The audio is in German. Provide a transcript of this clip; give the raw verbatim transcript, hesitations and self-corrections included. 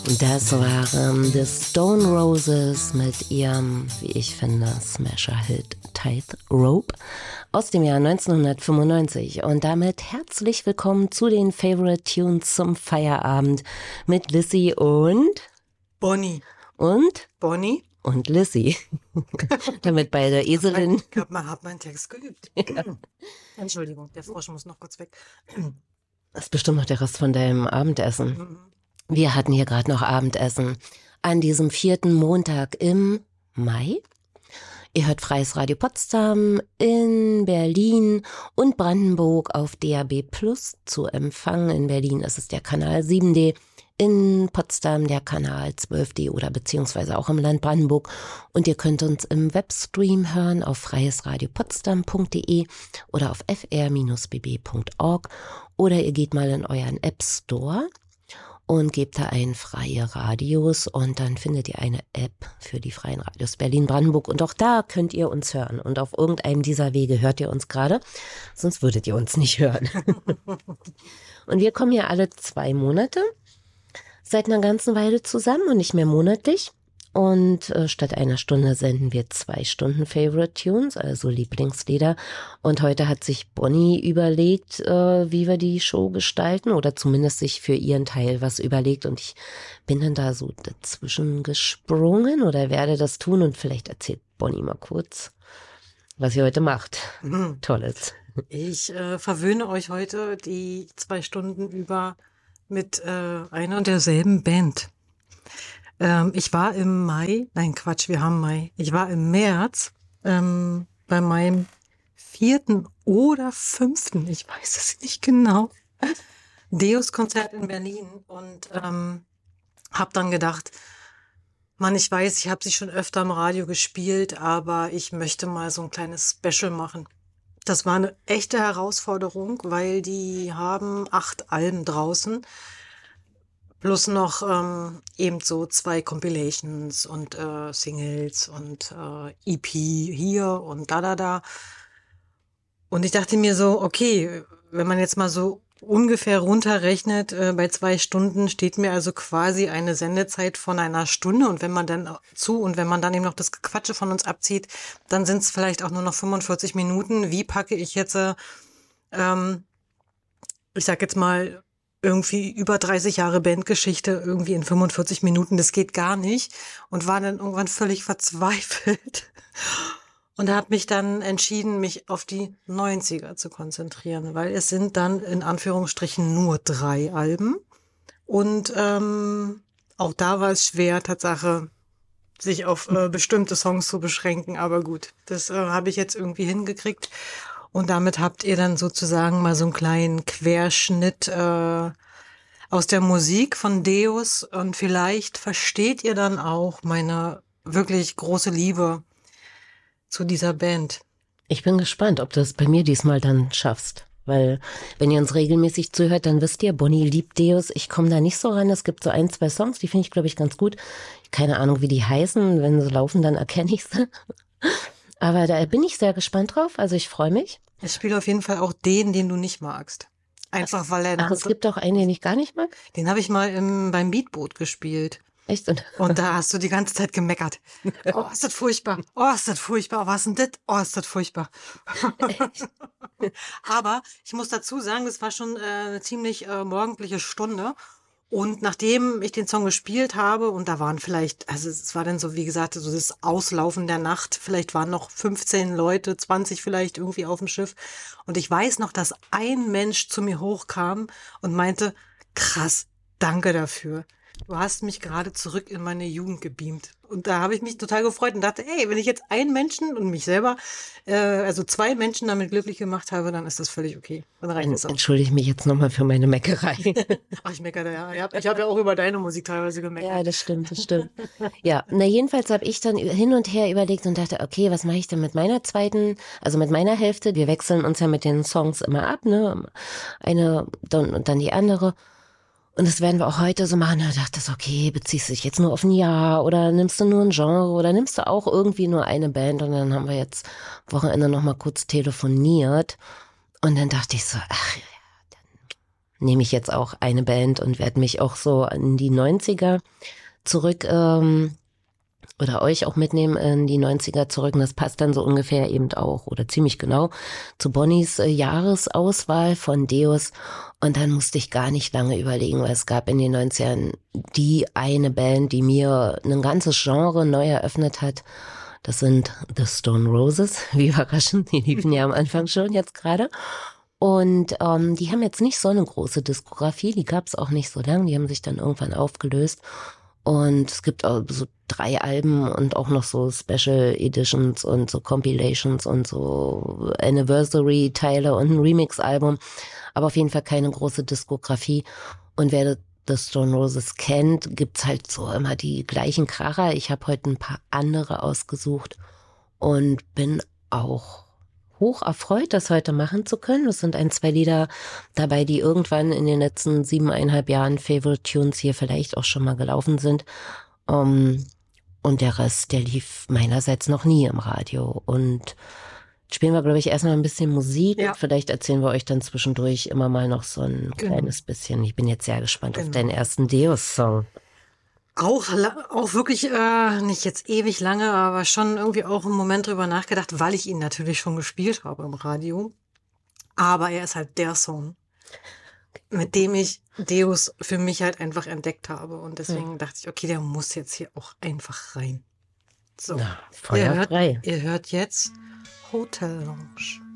Das waren The Stone Roses mit ihrem, wie ich finde, Smasher-Hit Tightrope aus dem Jahr neunzehnhundertfünfundneunzig. Und damit herzlich willkommen zu den Favorite Tunes zum Feierabend mit Lissy und Bonnie. Und? Bonnie. Und Lissy. Damit bei der Eselin. Ich habe mein, hab meinen Text geübt. Ja. Entschuldigung, der Frosch muss noch kurz weg. Das ist bestimmt noch der Rest von deinem Abendessen. Mhm. Wir hatten hier gerade noch Abendessen an diesem vierten Montag im Mai. Ihr hört Freies Radio Potsdam in Berlin und Brandenburg auf D A B Plus zu empfangen. In Berlin ist es der Kanal sieben D, in Potsdam der Kanal zwölf D oder beziehungsweise auch im Land Brandenburg. Und ihr könnt uns im Webstream hören auf freiesradiopotsdam punkt de oder auf f r b b punkt org oder ihr geht mal in euren App Store und gebt da ein Freie Radios und dann findet ihr eine App für die Freien Radios Berlin-Brandenburg und auch da könnt ihr uns hören und auf irgendeinem dieser Wege hört ihr uns gerade, sonst würdet ihr uns nicht hören. Und wir kommen hier alle zwei Monate seit einer ganzen Weile zusammen und nicht mehr monatlich. Und äh, statt einer Stunde senden wir zwei Stunden Favorite Tunes, also Lieblingslieder. Und heute hat sich Bonnie überlegt, äh, wie wir die Show gestalten oder zumindest sich für ihren Teil was überlegt. Und ich bin dann da so dazwischen gesprungen oder werde das tun. Und vielleicht erzählt Bonnie mal kurz, was sie heute macht. Mhm. Tolles. Ich äh, verwöhne euch heute die zwei Stunden über mit äh, einer und derselben Band. Ähm, ich war im Mai, nein Quatsch, wir haben Mai. Ich war im März ähm, bei meinem vierten oder fünften, ich weiß es nicht genau, Deus-Konzert in Berlin und ähm, habe dann gedacht, Mann, ich weiß, ich habe sie schon öfter im Radio gespielt, aber ich möchte mal so ein kleines Special machen. Das war eine echte Herausforderung, weil die haben acht Alben draußen. Plus noch ähm, eben so zwei Compilations und äh, Singles und äh, E P hier und da, da, da. Und ich dachte mir so, okay, wenn man jetzt mal so ungefähr runterrechnet, äh, bei zwei Stunden steht mir also quasi eine Sendezeit von einer Stunde. Und wenn man dann zu und wenn man dann eben noch das Gequatsche von uns abzieht, dann sind es vielleicht auch nur noch fünfundvierzig Minuten. Wie packe ich jetzt, äh, ähm, ich sag jetzt mal, irgendwie über dreißig Jahre Bandgeschichte irgendwie in fünfundvierzig Minuten, das geht gar nicht und war dann irgendwann völlig verzweifelt und habe mich dann entschieden, mich auf die neunziger zu konzentrieren, weil es sind dann in Anführungsstrichen nur drei Alben und ähm, auch da war es schwer, Tatsache, sich auf äh, bestimmte Songs zu beschränken, aber gut, das äh, habe ich jetzt irgendwie hingekriegt. Und damit habt ihr dann sozusagen mal so einen kleinen Querschnitt äh, aus der Musik von Deus. Und vielleicht versteht ihr dann auch meine wirklich große Liebe zu dieser Band. Ich bin gespannt, ob du es bei mir diesmal dann schaffst. Weil wenn ihr uns regelmäßig zuhört, dann wisst ihr, Bonnie liebt Deus. Ich komme da nicht so ran. Es gibt so ein, zwei Songs, die finde ich, glaube ich, ganz gut. Keine Ahnung, wie die heißen. Wenn sie laufen, dann erkenne ich sie. Aber da bin ich sehr gespannt drauf. Also ich freue mich. Ich spiele auf jeden Fall auch den, den du nicht magst. Einfach weil er... Ach, es gibt auch einen, den ich gar nicht mag? Den habe ich mal im, beim Beatboot gespielt. Echt? Und, und da hast du die ganze Zeit gemeckert. Oh, ist das furchtbar. Oh, ist das furchtbar. Was ist denn das? Oh, ist das furchtbar. Aber ich muss dazu sagen, das war schon äh, eine ziemlich äh, morgendliche Stunde. Und nachdem ich den Song gespielt habe, und da waren vielleicht, also es war dann so, wie gesagt, so das Auslaufen der Nacht, vielleicht waren noch fünfzehn Leute, zwanzig vielleicht irgendwie auf dem Schiff. Und ich weiß noch, dass ein Mensch zu mir hochkam und meinte, krass, danke dafür. Du hast mich gerade zurück in meine Jugend gebeamt. Und da habe ich mich total gefreut und dachte, ey, wenn ich jetzt einen Menschen und mich selber, äh, also zwei Menschen damit glücklich gemacht habe, dann ist das völlig okay. Dann reicht es auch. Entschuldige ich mich jetzt nochmal für meine Meckerei. Ach, ich meckere, ja. Ich habe hab ja auch über deine Musik teilweise gemeckert. Ja, das stimmt, das stimmt. Ja, na jedenfalls habe ich dann hin und her überlegt und dachte, okay, was mache ich denn mit meiner zweiten, also mit meiner Hälfte? Wir wechseln uns ja mit den Songs immer ab, ne? Eine dann, und dann die andere. Und das werden wir auch heute so machen. Da dachte ich, okay, beziehst du dich jetzt nur auf ein Jahr oder nimmst du nur ein Genre oder nimmst du auch irgendwie nur eine Band? Und dann haben wir jetzt Wochenende noch mal kurz telefoniert. Und dann dachte ich so, ach ja, dann nehme ich jetzt auch eine Band und werde mich auch so in die neunziger zurück ähm, oder euch auch mitnehmen in die neunziger zurück. Und das passt dann so ungefähr eben auch oder ziemlich genau zu Bonnies äh, Jahresauswahl von Deus. Und dann musste ich gar nicht lange überlegen, weil es gab in den neunzigern die eine Band, die mir ein ganzes Genre neu eröffnet hat. Das sind The Stone Roses. Wie überraschend, die liefen ja am Anfang schon jetzt gerade. Und ähm, die haben jetzt nicht so eine große Diskografie, die gab es auch nicht so lange, die haben sich dann irgendwann aufgelöst. Und es gibt auch so drei Alben und auch noch so Special Editions und so Compilations und so Anniversary-Teile und ein Remix-Album. Aber auf jeden Fall keine große Diskografie. Und wer The Stone Roses kennt, gibt's halt so immer die gleichen Kracher. Ich habe heute ein paar andere ausgesucht und bin auch hoch erfreut, das heute machen zu können. Es sind ein, zwei Lieder dabei, die irgendwann in den letzten siebeneinhalb Jahren Favorite Tunes hier vielleicht auch schon mal gelaufen sind. Um, und der Rest, der lief meinerseits noch nie im Radio. Und spielen wir, glaube ich, erstmal ein bisschen Musik. Ja. Und vielleicht erzählen wir euch dann zwischendurch immer mal noch so ein Genau. kleines bisschen. Ich bin jetzt sehr gespannt Genau. auf deinen ersten Deus-Song. Auch, la- auch wirklich, äh, nicht jetzt ewig lange, aber schon irgendwie auch einen Moment drüber nachgedacht, weil ich ihn natürlich schon gespielt habe im Radio. Aber er ist halt der Song, mit dem ich Deus für mich halt einfach entdeckt habe. Und deswegen dachte ich, okay, der muss jetzt hier auch einfach rein. So, Na, ihr hört, feuerfrei. ihr hört jetzt Hotel Lounge.